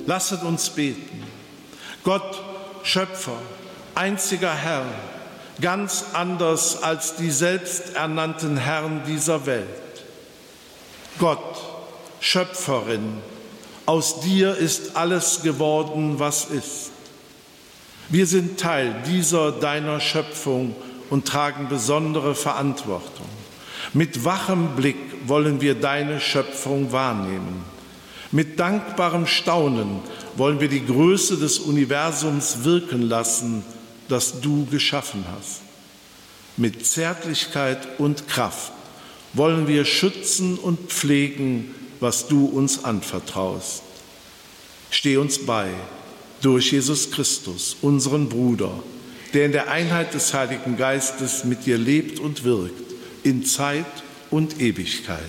lasset uns beten. Gott, Schöpfer, einziger Herr, ganz anders als die selbsternannten Herren dieser Welt. Gott, Schöpferin, aus dir ist alles geworden, was ist. Wir sind Teil dieser deiner Schöpfung und tragen besondere Verantwortung. Mit wachem Blick wollen wir deine Schöpfung wahrnehmen. Mit dankbarem Staunen wollen wir die Größe des Universums wirken lassen, das du geschaffen hast. Mit Zärtlichkeit und Kraft wollen wir schützen und pflegen, was du uns anvertraust. Steh uns bei durch Jesus Christus, unseren Bruder, der in der Einheit des Heiligen Geistes mit dir lebt und wirkt, in Zeit und Ewigkeit.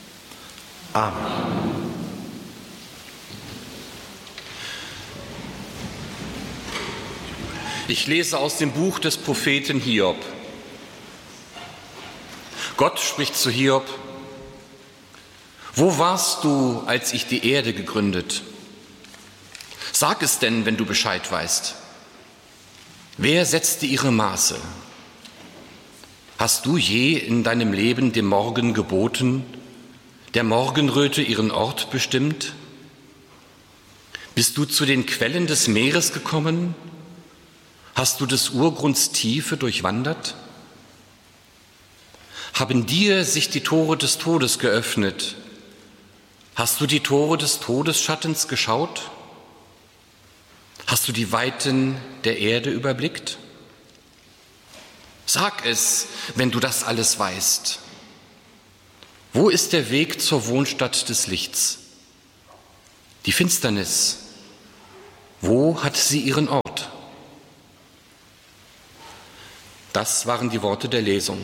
Amen. Ich lese aus dem Buch des Propheten Hiob. Gott spricht zu Hiob: Wo warst du, als ich die Erde gegründet? Sag es denn, wenn du Bescheid weißt. Wer setzte ihre Maße? Hast du je in deinem Leben dem Morgen geboten, der Morgenröte ihren Ort bestimmt? Bist du zu den Quellen des Meeres gekommen? Hast du des Urgrunds Tiefe durchwandert? Haben dir sich die Tore des Todes geöffnet? Hast du die Tore des Todesschattens geschaut? Hast du die Weiten der Erde überblickt? Sag es, wenn du das alles weißt. Wo ist der Weg zur Wohnstatt des Lichts? Die Finsternis, wo hat sie ihren Ort? Das waren die Worte der Lesung.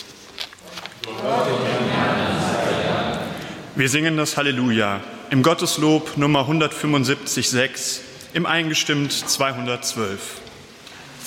Wir singen das Halleluja im Gotteslob Nummer 175,6, im Eingestimmt 212.